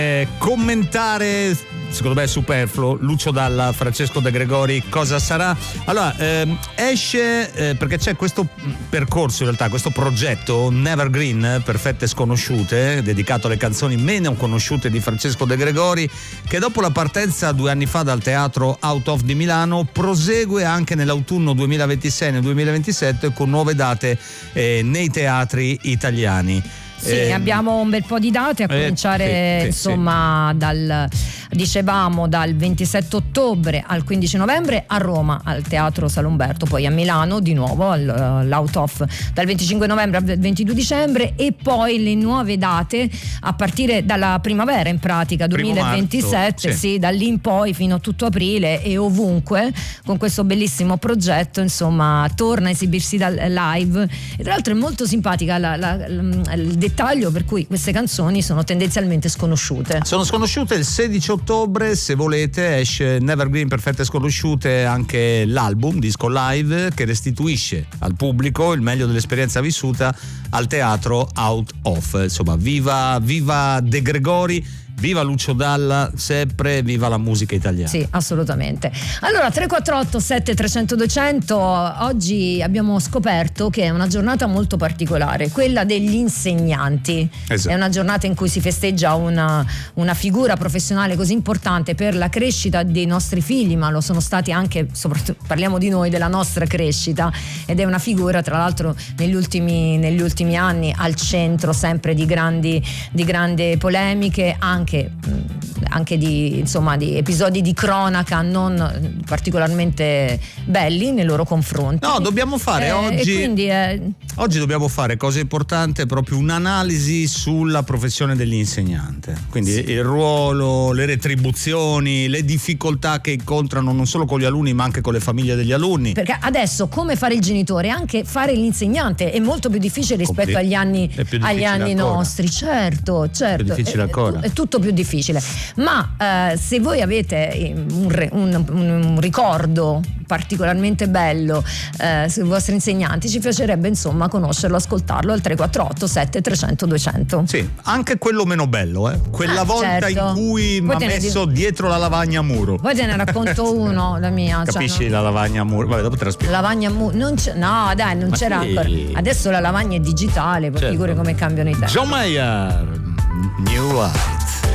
Commentare, secondo me è superfluo. Lucio Dalla, Francesco De Gregori, cosa sarà? Allora, esce perché c'è questo percorso, in realtà, questo progetto Nevergreen, Perfette Sconosciute, dedicato alle canzoni meno conosciute di Francesco De Gregori, che dopo la partenza 2 anni fa dal teatro Out of di Milano prosegue anche nell'autunno 2026 e nel 2027 con nuove date nei teatri italiani. Sì, abbiamo un bel po' di date a cominciare insomma dal 27 ottobre al 15 novembre a Roma al Teatro Salumberto, poi a Milano di nuovo all'Out of dal 25 novembre al 22 dicembre e poi le nuove date a partire dalla primavera, in pratica 2027, marzo, sì, da lì in poi fino a tutto aprile e ovunque con questo bellissimo progetto, insomma torna a esibirsi dal live e tra l'altro è molto simpatica il dettaglio per cui queste canzoni sono tendenzialmente sconosciute. Sono sconosciute. Il 16 ottobre, se volete, esce Nevergreen Perfette Sconosciute, anche l'album disco live che restituisce al pubblico il meglio dell'esperienza vissuta al teatro Out of. Insomma, viva De Gregori, viva Lucio Dalla, sempre viva la musica italiana. Sì, assolutamente. Allora 348 7300 200, oggi abbiamo scoperto che è una giornata molto particolare, quella degli insegnanti. Esatto. È una giornata in cui si festeggia una figura professionale così importante per la crescita dei nostri figli, ma lo sono stati anche, soprattutto parliamo di noi, della nostra crescita, ed è una figura tra l'altro negli ultimi anni al centro sempre di grandi polemiche, anche di episodi di cronaca non particolarmente belli nei loro confronti. No, dobbiamo fare oggi dobbiamo fare cosa importante, proprio un'analisi sulla professione dell'insegnante, quindi il ruolo, le retribuzioni, le difficoltà che incontrano non solo con gli alunni ma anche con le famiglie degli alunni, perché adesso come fare il genitore, anche fare l'insegnante è molto più difficile rispetto agli anni nostri. Certo, più difficile ancora. È tutto più difficile, ma se voi avete un ricordo particolarmente bello sui vostri insegnanti, ci piacerebbe insomma conoscerlo, ascoltarlo al 348 7300 200. Sì, anche quello meno bello, quella volta in cui mi ha messo dietro la lavagna a muro. Poi te ne racconto uno, la mia. Capisci, la lavagna a muro? Vabbè, dopo te la spiego. Lavagna a muro, non c'era ancora. Adesso la lavagna è digitale, poi figure come cambiano i tempi. John Mayer, New Light.